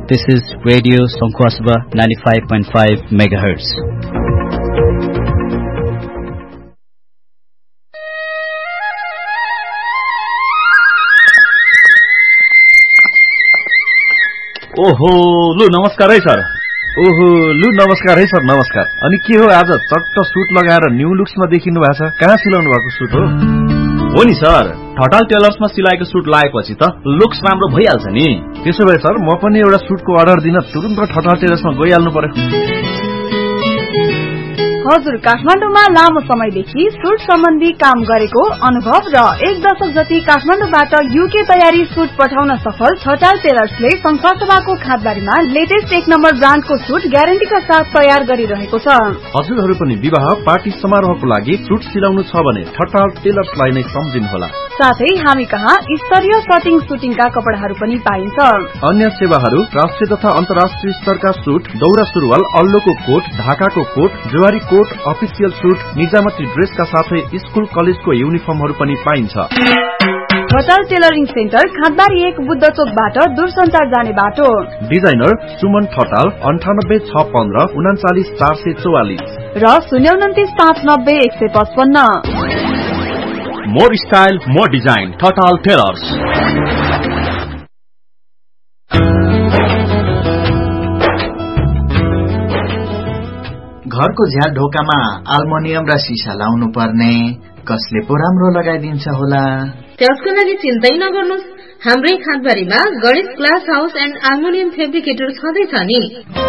This is Radio Sankhwasaba 95.5 MHz. ओहो लु नमस्कार है सर। ओहो लु नमस्कार है सर, नमस्कार। अनि के हो आज चट्ट सुट लगाएर न्यू लुक्समा देखिनु भएको छ? कहाँ सिलाउनु भएको सुट हो नि सर, ठटाल टेलर्समा सिलाएको सुट लगाएपछि त लुक्स राम्रो भइहाल्छ नि। त्यसो भए सर म पनि एउटा सुटको अर्डर दिन तुरुन्त ठटाल टेलर्समा गइहाल्नु पर्यो। हजुर, काठमाडौँमा लामो समयदेखि सुट सम्बन्धी काम गरेको अनुभव र 1 दशक जति काठमाडौँबाट युके तयारी सुट पठाउन सफल ठटाल टेलर्सले संखुवासभाको खादबारीमा लेटेस्ट 1 नम्बर ब्रान्डको सुट ग्यारेन्टीका साथ तयार गरिरहेको छ। हजुरहरू पनि विवाह पार्टी समारोहको लागि सुट सिलाउनु छ भने ठटाल टेलर्सलाई नै सम्झिनुहोला। साथै हामी कहाँ स्तरीय कटिङ सुटिङका कपडाहरू पनि पाइन्छ। अन्य सेवाहरू राष्ट्रिय तथा अन्तर्राष्ट्रिय स्तरका सुट, दौरा सुरुवाल, अल्लोको कोट, ढाकाको coat, Zuari coat, official suit, निजामती ड्रेसका साथै स्कुल कलेजको युनिफर्महरू पनि पाइन्छ। ठटाल टेलरिङ सेन्टर खादबारी 1 बुद्ध चोकबाट दूरसञ्चार जाने बाटो। डिजाइनर सुमन ठटाल 98 615 39 444 र 029 590 155। More style more design Thatal tailors. घरको झ्याल ढोकामा अल्मुनियम र सिसा लाउनु पर्ने, कसले पो राम्रो लगाइदिन्छ होला? त्यसको लागि चिन्तै नगर्नुस्, हाम्रै खादबारीमा Ganesh glass house and aluminium fabricator छँदैछ नि।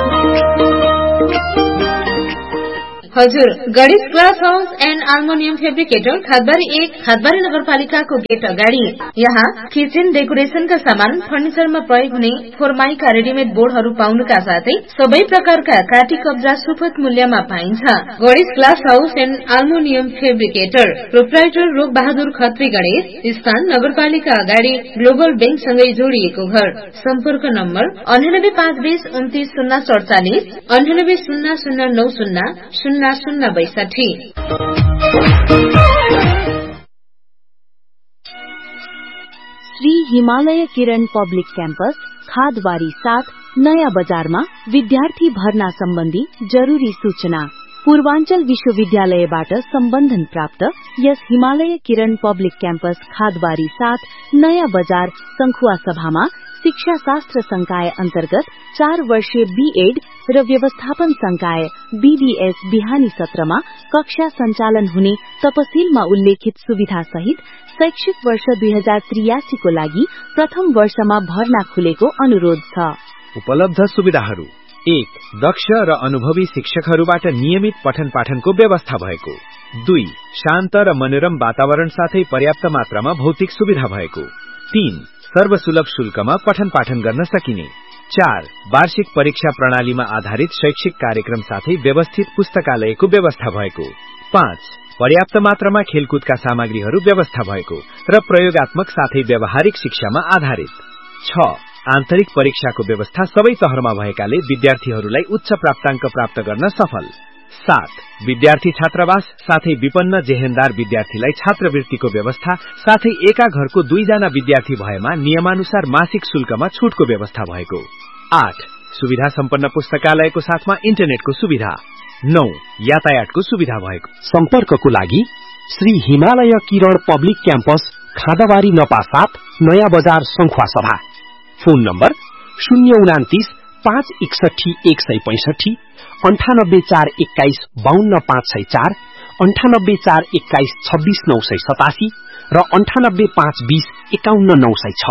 हजुर, Ganesh glass house and aluminium fabricator खादबारी 1 खादबारी नगरपालिकाको गेट अगाडि। यहाँ किचन डेकोरेशनका सामान, फर्निचरमा प्रयोग हुने फोरमाइका रेडिमेड बोर्डहरू पाउनुका साथै सबै प्रकारका काटी कब्जा सुपथ मूल्यमा पाइन्छ। Ganesh glass house and aluminium fabricator, proprietor रूप बहादुर खत्री गणेश, स्थान नगरपालिका अगाडि, ग्लोबल बैंक सँगै जोडिएको घर। सम्पर्क नम्बर 98 520 29 047 98 0090 0062। श्री हिमालय किरण पब्लिक क्याम्पस खादबारी 7 नयाँ बजारमा विद्यार्थी भर्ना सम्बन्धी जरूरी सूचना। पूर्वाञ्चल विश्वविद्यालयबाट सम्बन्धन प्राप्त यस हिमालय किरण पब्लिक क्याम्पस खादबारी 7 नयाँ बजार संखुवासभामा शिक्षा शास्त्र संकाय अन्तर्गत 4 वर्षीय बीएड र व्यवस्थापन संकाय बीडीएस बिहानी सत्रमा कक्षा सञ्चालन हुने तपसिलमा उल्लेखित सुविधा सहित शैक्षिक वर्ष 2083 को लागि प्रथम वर्षमा भर्ना खुलेको अनुरोध छ। उपलब्ध सुविधाहरू: 1. दक्ष र अनुभवी शिक्षकहरूबाट नियमित पठन पाठनको व्यवस्था भएको। 2. शान्त र मनोरम वातावरण साथै पर्याप्त मात्रामा भौतिक सुविधा भएको। 3. सर्वसुलभ शुल्कमा पठन पाठन गर्न सकिने। 4. वार्षिक परीक्षा प्रणालीमा आधारित शैक्षिक कार्यक्रम साथै व्यवस्थित पुस्तकालयको व्यवस्था भएको। 5. पर्याप्त मात्रामा खेलकुदका सामग्रीहरू व्यवस्था भएको र प्रयोगात्मक साथै व्यावहारिक शिक्षामा आधारित। 6. आन्तरिक परीक्षाको व्यवस्था सबै तहरमा भएकाले विद्यार्थीहरूलाई उच्च प्राप्ताङ्क प्राप्त गर्न सफल। 7. विद्यार्थी छात्रावास साथै विपन्न जेहेन्दार विद्यार्थीलाई छात्रवृत्तिको व्यवस्था साथै एका घरको 2 जना विद्यार्थी भएमा नियमानुसार मासिक शुल्कमा छुटको व्यवस्था भएको। 8. सुविधा सम्पन्न पुस्तकालयको साथमा इन्टरनेटको सुविधा। 9. यातायातको सुविधा भएको। सम्पर्कको लागि श्री हिमालय किरण पब्लिक क्याम्पस खादबारी नपा 7 नयाँ बजार संखुवासभा। फोन नम्बर 029 561 165 98 421 52 504 98 421 26 987 र 98 520 51 906।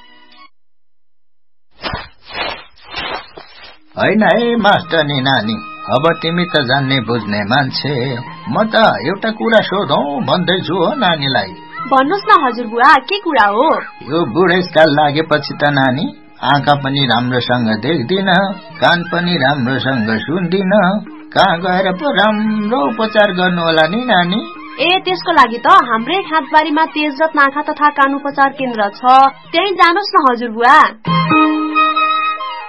हैन है मास्टरनी नानी, अब तिमी त जान्ने बुझ्ने मान्छे, म त एउटा कुरा सोधौं भन्दैछु हो नानीलाई। भन्नुस् न हजुरबुवा, के कुरा हो? यो बुढेसकाल लागेपछि त नानी आँखा पनि राम्रोसँग देख्दिन, कान पनि राम्रोसँग सुन्दिन, कहाँ गएर पो राम्रो उपचार गर्नु होला नि नानी? ए, त्यसको लागि त हाम्रै खादबारीमा तेजरत्न आँखा तथा कान उपचार केन्द्र छ, त्यही जानुस् न हजुरबुवा।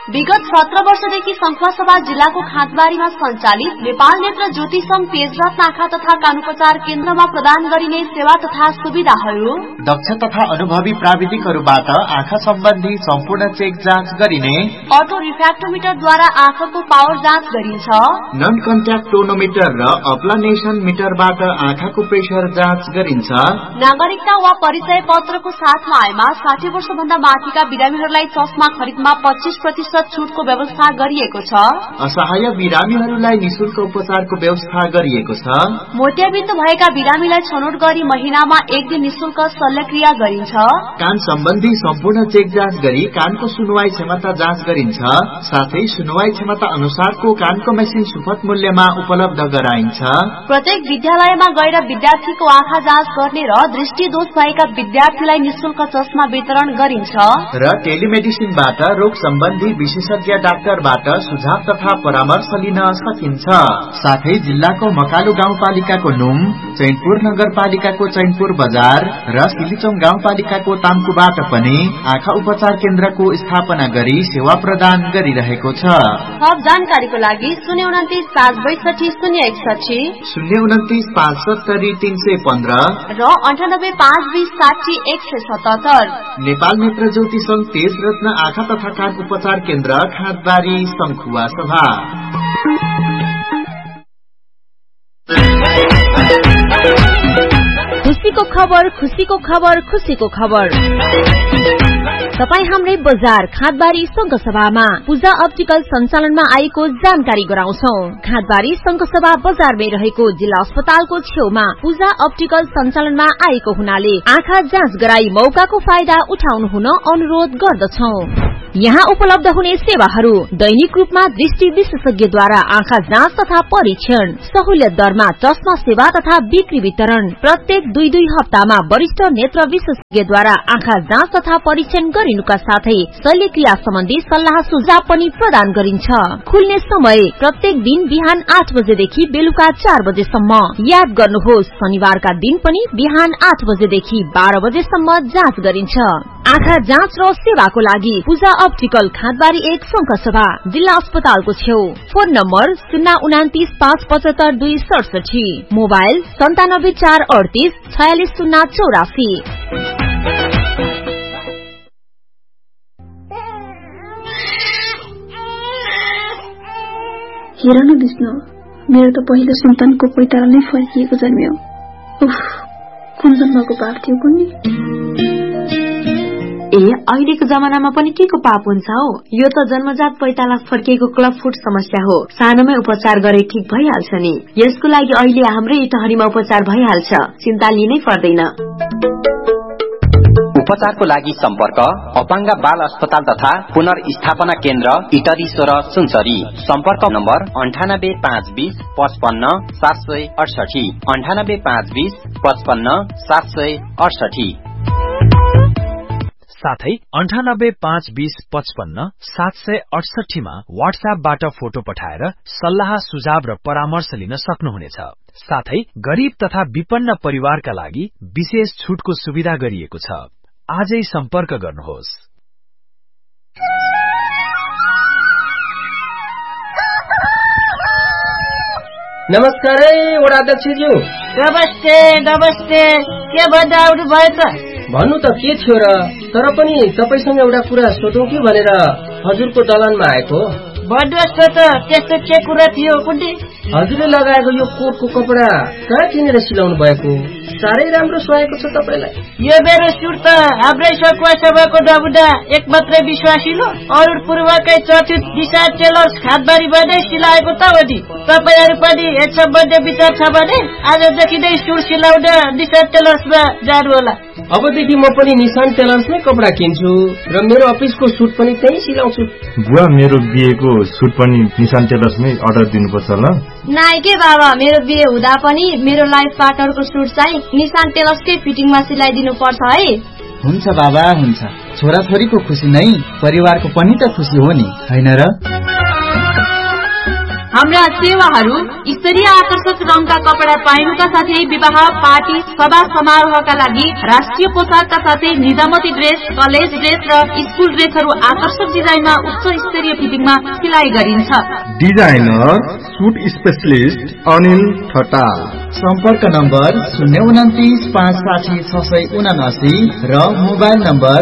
विगत 17 वर्षदेखि संखुवासभा जिल्लाको खाँदबारीमा सञ्चालित नेपाल नेत्र ज्योति संघ तेजरत्न आँखा तथा कान उपचार केन्द्रमा प्रदान गरिने सेवा तथा सुविधाहरू दक्ष तथा अनुभवी प्राविधिकहरूबाट आँखा सम्बन्धी सम्पूर्ण चेक जाँच गरिने, अटो रिफ्र्याक्टोमिटरद्वारा आँखाको पावर जाँच गरिन्छ, नन कन्ट्याक्ट टोनोमिटर र अप्लानेसन मिटरबाट आँखाको प्रेसर जाँच गरिन्छ, नागरिकता वा परिचय पत्रको साथमा आएमा 60 वर्षभन्दा माथिका बिरामीहरूलाई चस्मा खरिदमा 25% छुटको व्यवस्था गरिएको छ, असहाय बिरामीहरूलाई निशुल्क उपचारको व्यवस्था गरिएको छ, मोतियाबिन्द भएका बिरामीलाई छनौट गरी महिनामा 1 दिन निशुल्क शल्यक्रिया गरिन्छ, कान सम्बन्धी सम्पूर्ण चेक जाँच गरी कानको सुनुवाई क्षमता जाँच गरिन्छ, साथै सुनुवाई क्षमता अनुसारको कानको मेसिन सुपथ मूल्यमा उपलब्ध गराइन्छ, प्रत्येक विद्यालयमा गएर विद्यार्थीको आँखा जाँच गर्ने र दृष्टि दोष भएका विद्यार्थीलाई निशुल्क चस्मा वितरण गरिन्छ र टेलिमेडिसिनबाट रोग सम्बन्धी विशेषज्ञ डाक्टरबाट सुझाव तथा परामर्श लिन सकिन्छ। साथै जिल्लाको मकालु गाउँपालिकाको नुम, चैनपुर नगरपालिकाको चैनपुर बजार र सिलिचोङ गाउँपालिकाको ताम्कुबाट पनि आँखा उपचार केन्द्रको स्थापना गरी सेवा प्रदान गरिरहेको छ। थप जानकारीको लागि 029 762 061 029 570 315 र 98 520 60 177। नेपाल नेत्र ज्योति संघ तेजरत्न आँखा तथा कान उपचार केन्द्र खाँदबारी संखुवासभा। खुसीको खबर, खुसीको खबर, खुसीको खबर। तपाई हाम्रै बजार खाँदबारी संघसभामा पूजा अप्टिकल सञ्चालनमा आएको जानकारी गराउँछौ। खाँदबारी संघसभा बजारमै रहेको जिल्ला अस्पतालको छेउमा पूजा अप्टिकल सञ्चालनमा आएको हुनाले आँखा जाँच गराई मौकाको फाइदा उठाउनु हुन अनुरोध गर्दछौ। यहाँ उपलब्ध हुने सेवाहरू दैनिक रूपमा दृष्टि विशेषज्ञद्वारा आँखा जाँच तथा परीक्षण, सहुलियत दरमा चस्मा सेवा तथा बिक्री वितरण, प्रत्येक 2-2 हप्तामा वरिष्ठ नेत्र विशेषज्ञद्वारा आँखा जाँच तथा परीक्षण गरिनुका साथै शल्यक्रिया सम्बन्धी सल्लाह सुझाव पनि प्रदान गरिन्छ। खुल्ने समय प्रत्येक दिन बिहान 8 बजेदेखि बेलुका 4 बजेसम्म। याद गर्नुहोस्, शनिबारका दिन पनि बिहान 8 बजेदेखि 12 बजेसम्म जाँच गरिन्छ। आँखा जाँच र सेवाको लागि पूजा अप्टिकल खाँदबारी 1 संघसभा जिल्ला अस्पतालको छेउ। Phone number 029 575 267, mobile 97 438 46 084। हेर न विष्णु, मेरो त पहिलो सन्तानको पैताला नै फर्किएको जन्मियो। उफ, कुन जन्मको पाप थियो कुन्नी। अहिलेको जमानामा पनि के को पाप हुन्छ हो? यो त जन्मजात पैताला फर्किएको क्लब फुट समस्या हो। सानोमै उपचार गरे ठीक भइहाल्छ नि। यसको लागि अहिले हाम्रै इटहरीमा उपचार भइहाल्छ, चिन्ता लिनै पर्दैन। उपचारको लागि सम्पर्क अपाङ्गा बाल अस्पताल तथा पुनर्स्थापना केन्द्र इटरी 16 सुनसरी। सम्पर्क नम्बर 98 520 55 768, 98 520 55 768। साथै 98 520 55 768 मा व्हाट्सएपबाट फोटो पठाएर सल्लाह सुझाव र परामर्श लिन सक्नुहुनेछ। साथै गरीब तथा विपन्न परिवारका लागि विशेष छुटको सुविधा गरिएको छ। आजै सम्पर्क गर्नुहोस्। नमस्कार है वडाध्यक्षज्यू। नमस्ते नमस्ते, के भन्दा आउनु भयो त? भन्नु त के थियो र, तर पनि तपाईसँग एउटा कुरा सोधौं कि भनेर हजुरको दलानमा आएको। भन्नुहोस् त, त्यस्तो के कुरा थियो कुन्डी? हजुरले लगाएको यो कोटको कपडा कहाँ किनेर सिलाउनु भएको? साह्रै राम्रो सुहाएको छ तपाईलाई। यो मेरो सुट त हाम्रै सकुवा सभाको नमुना एक मात्रै विश्वासिलो अरूण पूर्वकै चर्चित दिशा टेलर्स खाँदबारीमा नै सिलाएको त हो नि। तपाईहरू पनि यस सम्बन्धी विचार छ भने आजदेखि नै सुट सिलाउन दिशा टेलर्समा जानु होला। अबदेखि म पनि निशान टेलर्समै कपडा किन्छु र मेरो अफिसको सुट पनि त्यही सिलाउँछु। बुवा, मेरो बिहेको सुट पनि निशान टेलर्समै अर्डर दिनुपर्छ ल? नाइ के बाबा, मेरो बिहे हुँदा पनि मेरो लाइफ पार्टनरको सुट चाहिँ निशान टेलर्सकै फिटिङमा सिलाइदिनु पर्छ है। हुन्छ बाबा, हुन्छ। छोराछोरीको खुसी नै परिवारको पनि त खुसी हो नि, हैन र? हाम्रा सेवाहरू स्तरीय आकर्षक रङका कपडा पाइनुका साथै विवाह, पार्टी, सभा समारोहका लागि राष्ट्रिय पोसाकका साथै निजामती ड्रेस, कलेज ड्रेस र स्कुल ड्रेसहरू आकर्षक डिजाइनमा उच्च स्तरीय फिटिङमा सिलाइ गरिन्छ। Designer suit specialist Anil Thatal. सम्पर्क नम्बर 029560679 र मोबाइल नम्बर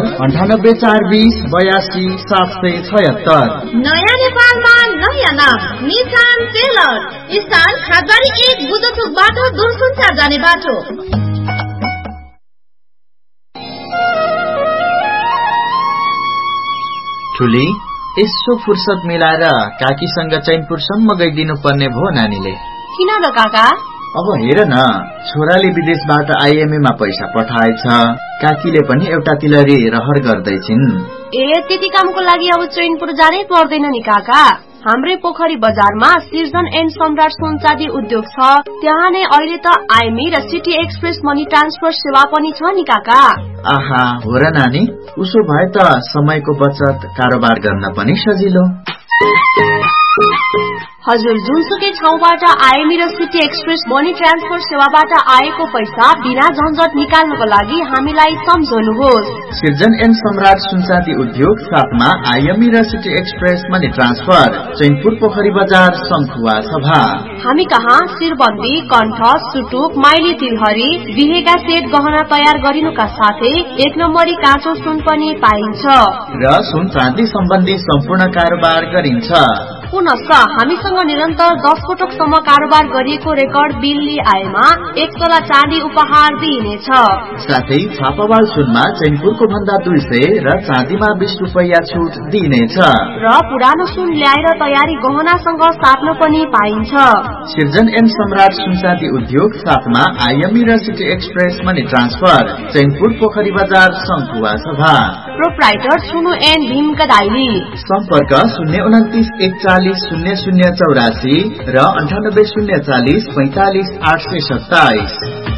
9842082776। नयाँ नेपालमा नयाँ नाम निशान टेलर, स्थान खादबारी 1 बुद्धचोकबाट दूरसञ्चार जाने बाटो। ठुली यसो फुर्सद मिलाएर काकीसँग चैनपुरसम्म गइदिनु पर्ने भो नानीले। किन र काका? अब हेर न, छोराले विदेशबाट IMA मा पैसा पठाएछ, काकीले पनि एउटा तिलरी रहर गर्दैछिन्। ए त्यति कामको लागि अब चैनपुर जानै पर्दैन नि काका। हाम्रै पोखरी बजारमा सिर्जन एन्ड सम्राट सुनचाँदी उद्योग छ। त्यहाँ नै अहिले त IMA र सिटी एक्सप्रेस मनी ट्रान्सफर सेवा पनि छ नि काका। आहा, हो र नानी, उसो भए त समयको बचत, कारोबार गर्न पनि सजिलो। हजुर, जुनसुकै ठाउँबाट IMA र सिटी एक्सप्रेस मनी ट्रान्सफर सेवाबाट आएको पैसा बिना झन्झट निकाल्नको लागि हामीलाई सम्झनुहोस्। सिर्जन एन्ड सम्राट सुनचाँदी उद्योग साथमा IMA र city express money transfer, Chainpur पोखरी बजार, शंखुवा सभा। हामी कहाँ शिरबन्दी, कण्ठ, सुटुक, माइली तिलहरी, बिहेका सेट गहना तयार गरिनुका साथै 1 नम्बरी काँचो सुन पनि पाइन्छ र सुन चाँदी सम्बन्धी सम्पूर्ण कारोबार गरिन्छ। पुनश्च हामीसँग निरन्तर 10 पटकसम्म कारोबार गरिएको रेकर्ड बिल आएमा 1 तोला चाँदी उपहार दिइनेछ। साथै छापावाल सुनमा चैनपुरको भन्दा 200 र चाँदीमा 20 रुपैयाँ छुट दिइनेछ र पुरानो सुन ल्याएर तयारी गहनासँग साट्न पनि पाइन्छ। सिर्जन एन्ड सम्राट सुनचाँदी उद्योग साथमा IMA र city express money transfer, Chainpur पोखरी बजार, शंखुवा सभा। प्रोप्राइटर सुनु एन्ड भीमका दाइली। सम्पर्क 02914000084 र 9804045827।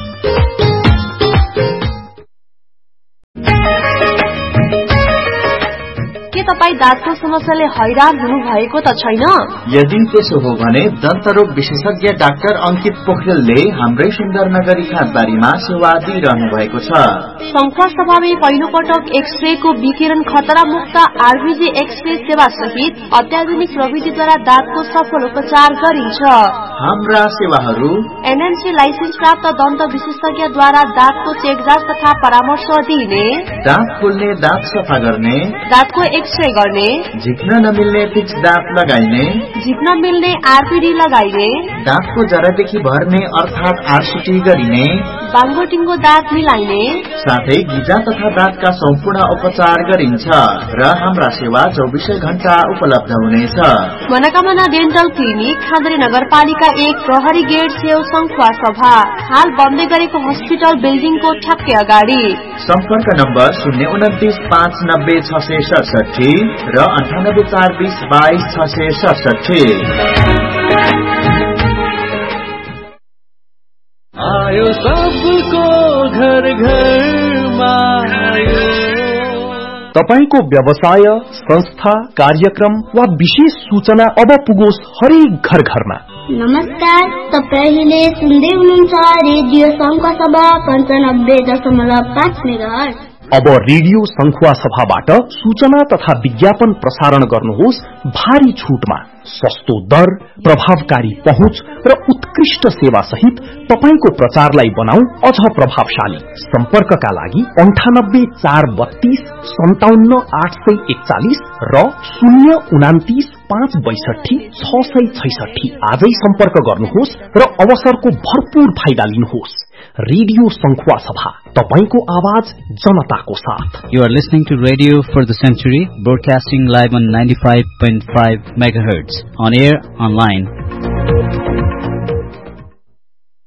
के तपाईँ दाँतको समस्याले हैरान हुनु भएको त छैन? यदि त्यसो हो भने दन्तरोग विशेषज्ञ डाक्टर अंकित पोखरेलले हाम्रै सुन्दरनगरी खादबारीमा सेवा दिइरहनु भएको छ। शंखुवा सभामै पहिलो पटक एक्सरेको विकिरण खतरा मुक्त RBG एक्सरे सेवा सहित अत्याधुनिक प्रविधिद्वारा दाँतको सफल उपचार गरिन्छ। हाम्रा सेवाहरू NNC लाइसेन्स प्राप्त दन्त विशेषज्ञद्वारा दाँतको चेकजाँच तथा परामर्श दिइने, दाँत खोल्ने, दाँत सफा गर्ने, दाँतको एक्सरे गर्ने, झिक्न नमिल्ने फिक्स दाँत लगाइने, झिक्न मिल्ने RPD लगाइने, दाँतको जरादेखि भर्ने अर्थात RCT गरिने, बाङ्गोटिङ्गो दाँत मिलाइने, साथै गिजा तथा दाँतका सम्पूर्ण उपचार गरिन्छ र हाम्रा सेवा 24 घण्टा उपलब्ध हुनेछ। मनोकामना डेन्टल क्लिनिक, खादरी नगरपालिका 1, प्रहरी गेट छेउ, शंखुवा सभा। हाल बन्दै गरेको हस्पिटल बिल्डिङको ठ्याक्कै अगाडि। सम्पर्क नम्बर 029590667 र 9842226667। आयो सबको घर घरमा आयो। तपाईको व्यवसाय, संस्था, कार्यक्रम वा विशेष सूचना अब पुगोस् हरेक घर घरमा। नमस्कार, तपाईले सुन्दै हुनुहुन्छ रेडियो शंखुवा सभा 95.5 मेगाहर्ज। अब रेडियो शंखुवा सभाबाट सूचना तथा विज्ञापन प्रसारण गर्नुहोस् भारी छुटमा। सस्तो दर, प्रभावकारी पहुँच र उत्कृष्ट सेवा सहित तपाईको प्रचारलाई बनाऊ अझ प्रभावशाली। सम्पर्कका लागि 9843257841 र 029562666। आजै सम्पर्क गर्नुहोस् र अवसरको भरपूर फाइदा लिनुहोस्। रेडियो शंखुवा सभा, तपाईको आवाज जनताको साथ। You are listening to Radio for the Century, broadcasting live on 95.5 MHz, on air, online,